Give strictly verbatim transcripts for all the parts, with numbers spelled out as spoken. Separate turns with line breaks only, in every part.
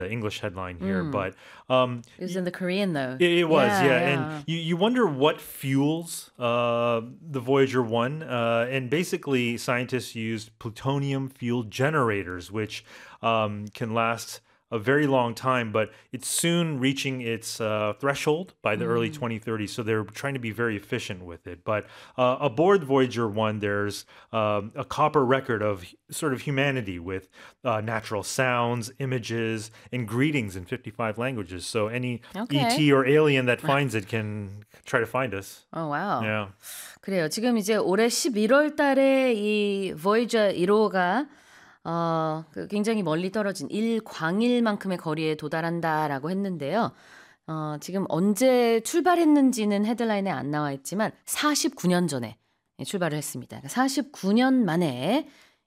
the English headline here, mm. but um,
it was in the Korean though.
It, it was, yeah,
yeah,
yeah.
yeah.
And you, you wonder what fuels uh, the Voyager one, uh, and basically scientists used plutonium-fueled generators, which um, can last a very long time, but it's soon reaching its uh, threshold by the mm. early twenty thirties, so they're trying to be very efficient with it. But uh, aboard Voyager one, there's um, a copper record of sort of humanity with uh, natural sounds, images, and greetings in fifty-five languages. So any
okay.
E T or alien that finds it can try to find us.
Oh, wow.
Yeah.
그래요. 지금 이제 올해 십일월 달에 이 Voyager 일 호가 어, 굉장히 멀리 떨어진 일광일만큼의 거리에 도달한다라고 했는데요. 어, 지금 언제 출발했는지는 헤드라인에 안 나와 있지만 사십구 년 전에 출발을 했습니다. 사십구 년 만에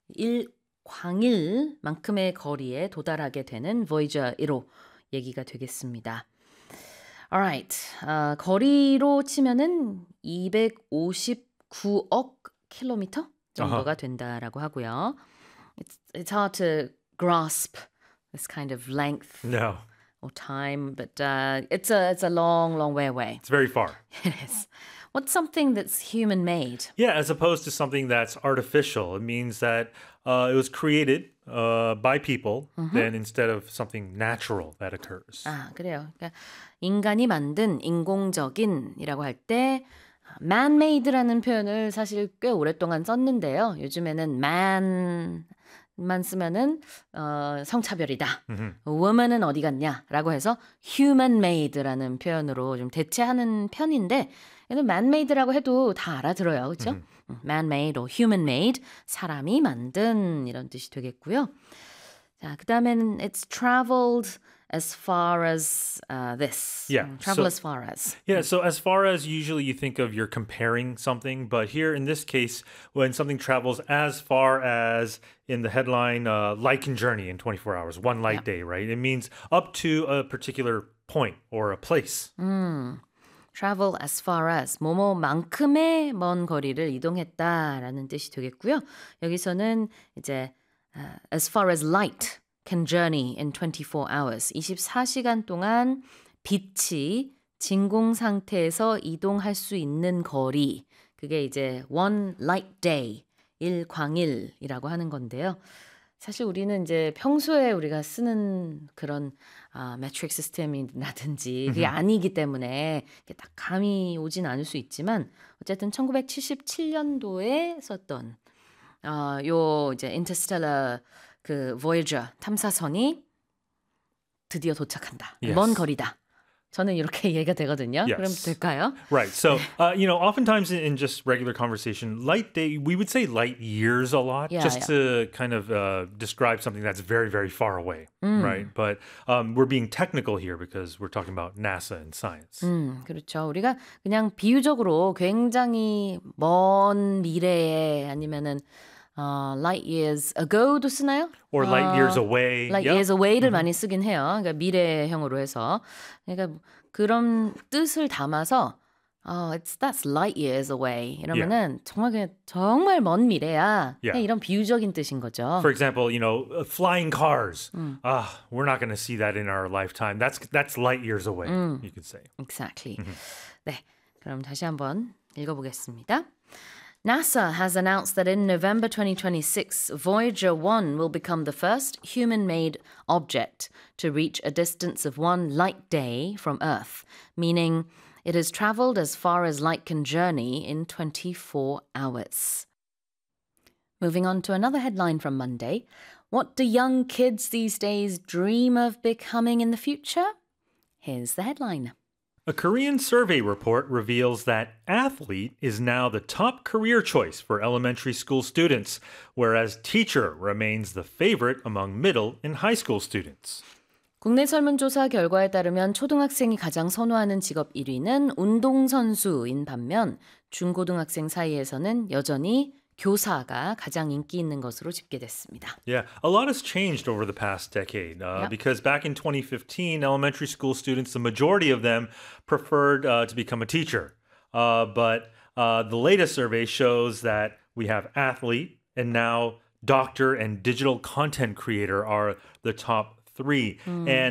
일광일만큼의 거리에 도달하게 되는 Voyager 일 호 얘기가 되겠습니다. Alright, 어, 거리로 치면은 이백오십구억 킬로미터 정도가 uh-huh. 된다라고 하고요. It's it's hard to grasp this kind of length
no.
or time, but uh, it's a it's a long, long way away.
It's very far.
It is. What's something that's human-made?
Yeah, as opposed to something that's artificial. It means that uh, it was created uh, by people, mm-hmm. then instead of something natural that occurs.
아, 그래요. 그러니까 인간이 만든 인공적인이라고 할 때 man-made라는 표현을 사실 꽤 오랫동안 썼는데요. 요즘에는 man 만 쓰면은 어, 성차별이다. Mm-hmm. woman은 어디 갔냐라고 해서 human-made라는 표현으로 좀 대체하는 편인데 얘는 man-made라고 해도 다 알아들어요. 그렇죠? Mm-hmm. man-made or human-made, 사람이 만든 이런 뜻이 되겠고요. 자, 그다음에는 it's traveled as far as uh, this.
Yeah.
Travel
so,
as far as.
Yeah, so as far as usually you think of you're comparing something, but here in this case, when something travels as far as in the headline, uh, light can journey in twenty-four hours, one light yeah. day, right? It means up to a particular point or a place.
음, travel as far as, 뭐뭐만큼의 먼 거리를 이동했다라는 뜻이 되겠고요. 여기서는 이제 uh, as far as light can journey in twenty-four hours. 이십사 시간 동안 빛이 진공 상태에서 이동할 수 있는 거리. 그게 이제 one light day, 일광일이라고 하는 건데요. 사실 우리는 이제 평소에 우리가 쓰는 그런 아, metric 시스템이라든지 그게 아니기 때문에 딱 감이 오진 않을 수 있지만 어쨌든 천구백칠십칠 년도에 썼던 어, 요 이제 인터스텔라 그 Voyager 탐사선이 드디어 도착한다.
Yes.
먼 거리다. 저는 이렇게 이해가 되거든요.
Yes.
그럼 될까요?
Right. So, uh, you know, oftentimes in, in just regular conversation, light day, we would say light years a lot,
yeah,
just
yeah.
to kind of uh, describe something that's very, very far away,
음.
right? But um, we're being technical here because we're talking about NASA and science.
음, 그렇죠. 우리가 그냥 비유적으로 굉장히 먼 미래에 아니면은 어, light years ago도 쓰나요?
Or light
어,
years away.
light
yep.
years away를
mm-hmm.
많이 쓰긴 해요. 그러니까 미래형으로 해서. 그러니까 그런 뜻을 담아서 어, it's that's light years away. 이러면은
yeah.
정말 그냥 정말 먼 미래야.
Yeah.
그냥 이런 비유적인 뜻인 거죠.
For example, you know, uh, flying cars.
음.
Ah, we're not going to see that in our lifetime. That's that's light years away.
음.
You could say.
Exactly.
Mm-hmm.
네, 그럼 다시 한번 읽어보겠습니다. NASA has announced that in November twenty twenty-six, Voyager one will become the first human-made object to reach a distance of one light day from Earth, meaning it has traveled as far as light can journey in twenty-four hours. Moving on to another headline from Monday. What do young kids these days dream of becoming in the future? Here's the headline.
A Korean survey report reveals that athlete is now the top career choice for elementary school students, whereas teacher remains the favorite among middle and high school students.
국내 설문조사 결과에 따르면 초등학생이 가장 선호하는 직업 일 위는 운동선수인 반면 중고등학생 사이에서는 여전히 교사가 가장 인기 있는 것으로 집계됐습니다.
Yeah, a lot has changed over the past decade uh,
yep.
because back in twenty fifteen, elementary school students, the majority of them preferred uh, to become a teacher. Uh, but uh, the latest survey shows that we have athlete and now doctor and digital content creator are the top three. Mm. And